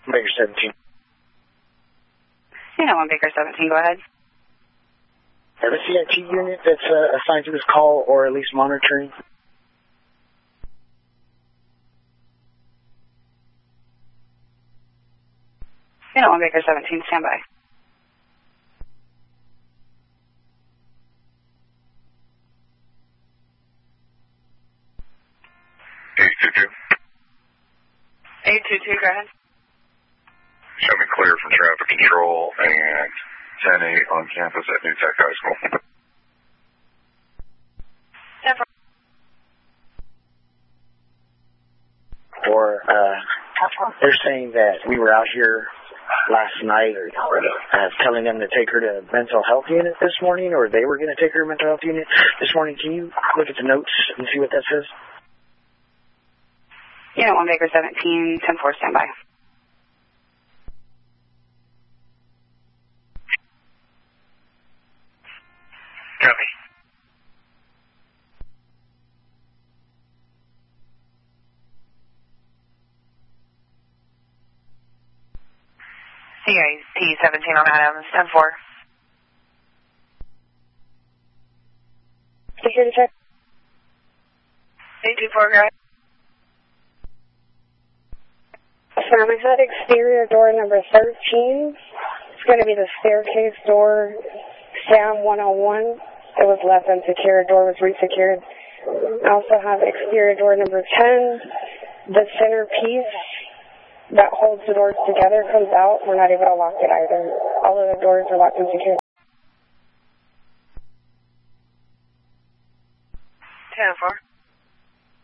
Baker 17. Yeah, 1 Baker 17, go ahead. Have a CIT unit that's assigned to this call or at least monitoring? Yeah, 1 Baker 17, stand by. Eight two two, go ahead. Show me clear from traffic control and 10-8 on campus at New Tech High School. Or they're saying that we were out here last night telling them to take her to mental health unit this morning, or they were going to take her to mental health unit this morning. Can you look at the notes and see what that says? Yeah, 1 Baker 17, 10-4, stand by. Copy. CIT 17 on Adams, 10-4. Security check. 824, go ahead. Ma'am, I had exterior door number 13. It's going to be the staircase door, SAM 101. It was left unsecured. Door was resecured. I also have exterior door number 10. The center piece that holds the doors together comes out. We're not able to lock it either. All of the doors are locked and secured.